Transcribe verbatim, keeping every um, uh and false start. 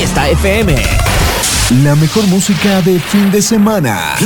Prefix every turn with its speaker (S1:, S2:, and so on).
S1: Fiesta F M.
S2: La mejor música de fin de semana.